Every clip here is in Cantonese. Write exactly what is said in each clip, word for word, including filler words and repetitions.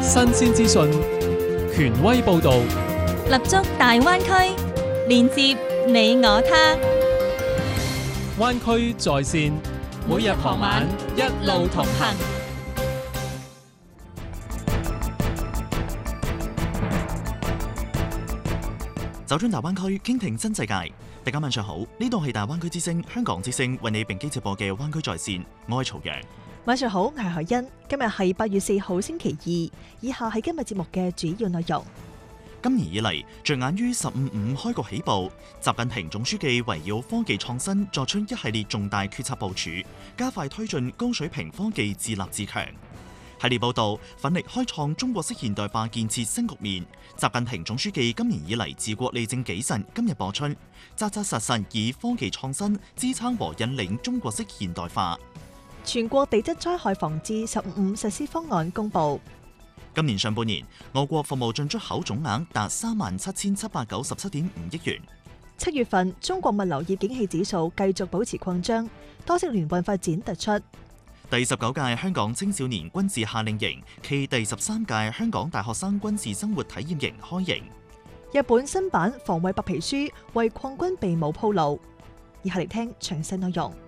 新鮮資訊，權威報導， 立足大灣區，連接你我他。 灣區在線，每日傍晚一路同行。 走進大灣區，傾聽新世界。大家晚上好，呢度係大灣區之聲香港之聲為你並機直播嘅灣區在線，我係曹陽。 晚上好，我係海欣。今日係八月四號星期二，以下係今日節目嘅主要內容。 今年以嚟，着眼於十五五開局起步，習近平總書記圍繞科技創新作出一系列重大決策部署，加快推進高水平科技自立自強。系列報導奮力開創中國式現代化建設新局面。習近平總書記今年以嚟治國理政紀慎，今日播出，扎扎實實以科技創新支撐和引領中國式現代化。 全國地質災害防治十五五實施方案公佈。 今年上半年，我國服務進出口總額達三萬七千七百九十七點五億元。 七月份，中國物流業景氣指數繼續保持擴張，多式聯運發展突出。 第十九屆香港青少年軍事夏令營暨第十三屆香港大學生軍事生活體驗營開營。 日本新版防衛白皮書為擴軍備武鋪路。以下嚟聽詳細內容。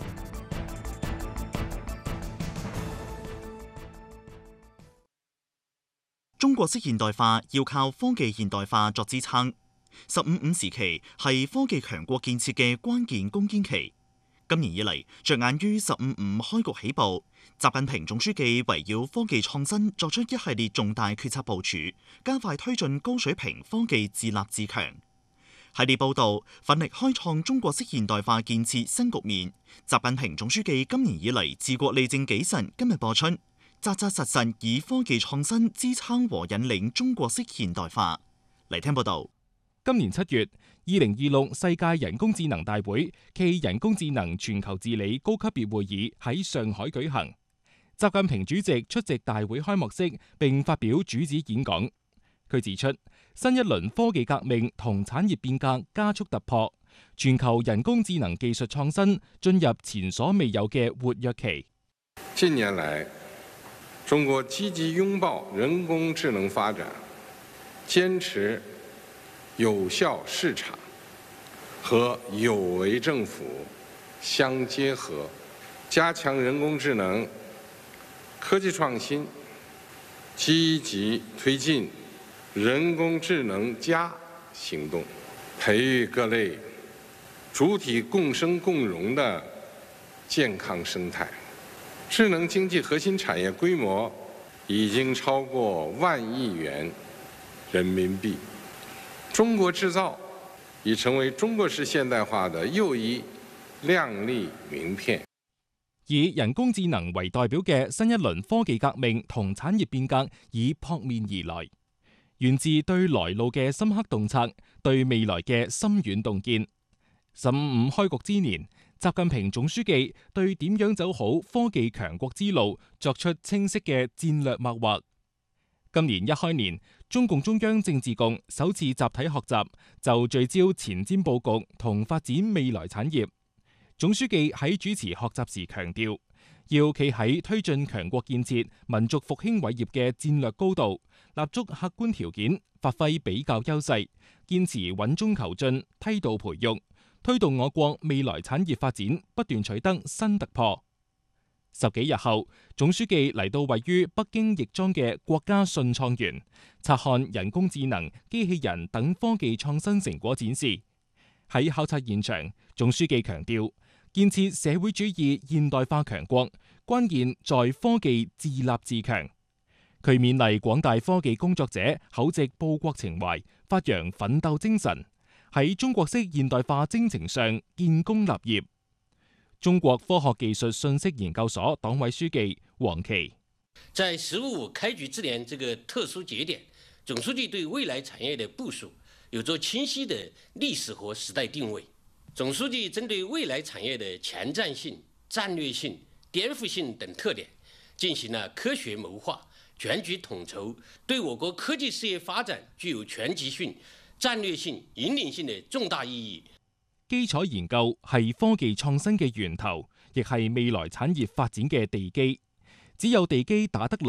中國式現代化要靠科技現代化作支撐。十五五時期係科技強國建設嘅關鍵攻堅期。今年以嚟，着眼於十五五開局起步，習近平總書記圍繞科技創新作出一系列重大決策部署，加快推進高水平科技自立自強。系列報導奮力開創中國式現代化建設新局面。習近平總書記今年以嚟治國理政紀慎，今日播出，扎扎實實以科技創新支撐和引領中國式現代化。嚟聽報導。 今年七月，二零二六世界人工智能大會暨人工智能全球治理高級別會議喺上海舉行。習近平主席出席大會開幕式並發表主旨演講。佢指出，新一輪科技革命同產業變革加速突破，全球人工智能技術創新進入前所未有嘅活躍期。 近年來，中國積極擁抱人工智能發展，堅持有效市場和有為政府相結合，加強人工智能科技創新，積極推進人工智能加行動，培育各類主體共生共榮的健康生態。智能經濟核心產業規模已經超過萬億元人民幣。中國製造已成為中國式現代化的又一亮麗名片。 以人工智能為代表嘅新一輪科技革命同產業變革已撲面而來，源自對來路嘅深刻洞察，對未來嘅深遠洞見。十五五開局之年，習近平總書記對點樣走好科技強國之路作出清晰嘅戰略脈劃。今年一開年，中共中央政治局首次集體學習，就聚焦前瞻佈局同發展未來產業。總書記喺主持學習時強調，要企喺推進強國建設、民族復興偉業嘅戰略高度，立足客觀條件，發揮比較優勢，堅持穩中求進，梯度培育，推動我國未來產業發展不斷取得新突破。十幾日後，總書記嚟到位於北京亦莊嘅國家信創園，察看人工智能、機器人等科技創新成果展示。喺考察現場，總書記強調，建設社會主義現代化強國，關鍵在科技自立自強。佢勉勵廣大科技工作者厚植報國情懷，發揚奮鬥精神，喺中國式現代化征程上建功立業。中國科學技術信息研究所黨委書記王琦： 在十五五開局之年這個特殊節點，總書記對未來產業的部署有着清晰的歷史和時代定位。總書記針對未來產業的前瞻性、戰略性、顛覆性等特點，進行了科學謀劃、全局統籌，對我國科技事業發展具有全局性、戰略性、引領性的重大意義。 基礎研究係科技創新嘅源頭，亦係未來產業發展嘅地基。只有地基打得牢，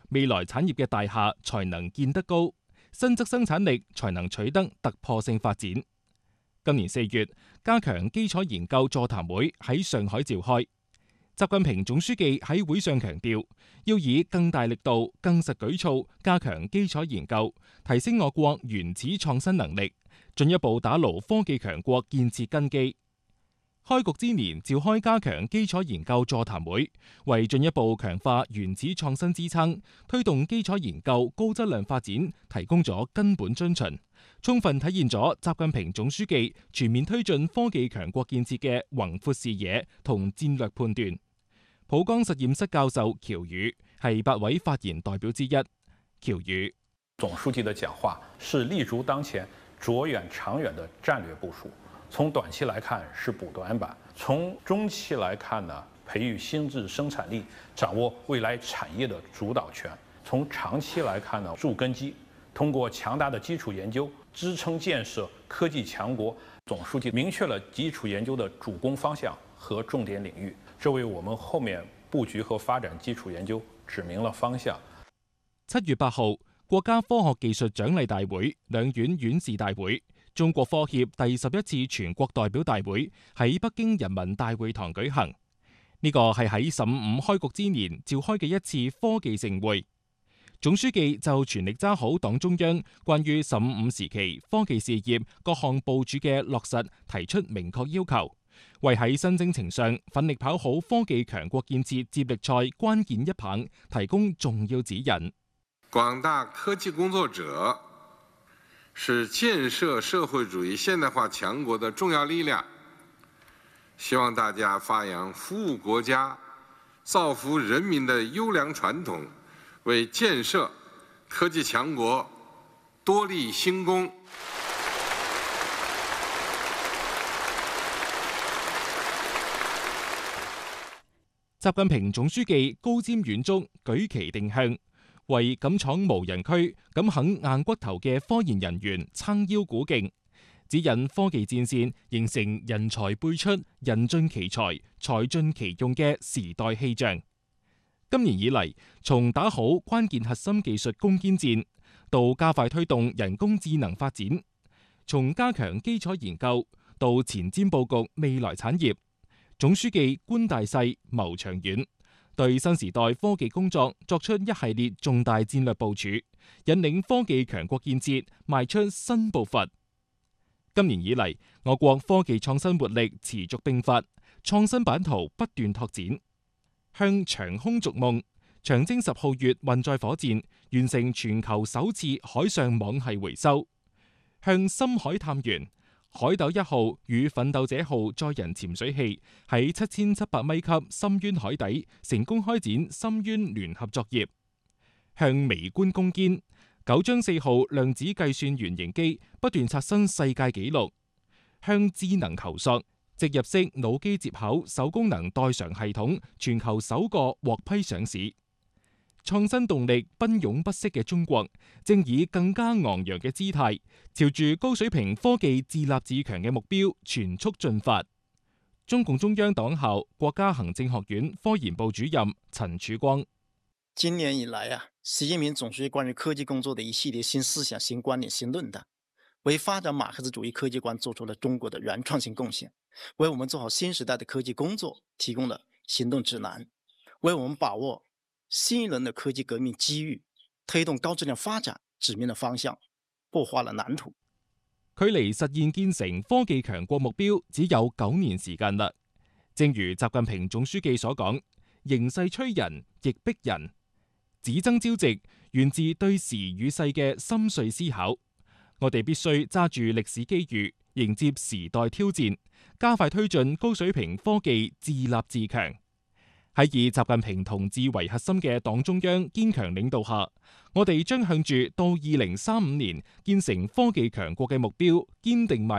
未來產業嘅大廈才能建得高，新質生產力才能取得突破性發展。今年四月，加強基礎研究座談會喺上海召開。習近平總書記喺會上強調，要以更大力度、更實舉措加強基礎研究，提升我國原始創新能力，進一步打牢科技強國建設根基。開局之年召開加強基礎研究座談會，為進一步強化原始創新支撐，推動基礎研究高質量發展提供咗根本遵循，充分體現咗習近平總書記全面推進科技強國建設嘅宏闊視野同戰略判斷。浦江實驗室教授喬宇係八位發言代表之一。喬宇： 總書記的講話是立足當前、着眼長遠的戰略部署。從短期來看是補短板，從中期來看呢，培育新質生產力，掌握未來產業的主導權。從長期來看呢，築根基，通過強大的基礎研究支撐建設科技強國。總書記明確了基礎研究的主攻方向和重點領域，這為我們後面佈局和發展基礎研究指明了方向。 七月八號，國家科學技術獎勵大會、兩院院士大會、中國科協第十一次全國代表大會喺北京人民大會堂舉行。呢個係喺十五五開局之年召開嘅一次科技盛會。總書記就全力揸好黨中央關於十五五時期科技事業各項部署嘅落實提出明確要求，為喺新征程上奮力跑好科技強國建設接力賽關鍵一棒提供重要指引。 廣大科技工作者是建設社會主義現代化強國的重要力量，希望大家發揚服務國家、造福人民的優良傳統，為建設科技強國多立新功。 習近平總書記高瞻遠矚，舉旗定向，為敢闖無人區、敢啃硬骨頭嘅科研人員撐腰鼓勁，指引科技戰線形成人才輩出、人盡其才、才盡其用嘅時代氣象。今年以嚟，從打好關鍵核心技術攻堅戰，到加快推動人工智能發展，從加強基礎研究到前瞻佈局未來產業，總書記觀大勢、謀長遠，對新時代科技工作作出一系列重大戰略部署，引領科技強國建設邁出新步伐。今年以嚟，我國科技創新活力持續迸發，創新版圖不斷拓展。向長空逐夢，長征十號月運載火箭完成全球首次海上網繫回收；向深海探源，海斗一號與奮鬥者號載人潛水器喺七千七百米級深淵海底成功開展深淵聯合作業；向微觀攻堅，九章四號量子計算原型機不斷刷新世界紀錄；向智能求索，植入式腦機接口手功能代償系統全球首個獲批上市。創新動力奔湧不息嘅中國，正以更加昂揚嘅姿態，朝住高水平科技自立自強嘅目標全速進發。中共中央黨校國家行政學院科研部主任陳曙光： 今年以來啊，習近平總書記關於科技工作的一系列新思想、新觀點、新論斷，為發展馬克思主義科技觀做出了中國的原創性貢獻，為我們做好新時代的科技工作提供了行動指南，為我們把握新一輪的科技革命機遇，推動高質量發展指明了方向，擘畫了藍圖。 距離實現建成科技強國目標只有九年時間啦。正如習近平總書記所講，形勢催人，亦逼人。只爭朝夕，源自對時與勢嘅深邃思考。我哋必須揸住歷史機遇，迎接時代挑戰，加快推進高水平科技自立自強。喺以習近平同志為核心嘅黨中央堅強領導下，我哋將向住到二零三五年建成科技強國嘅目標堅定邁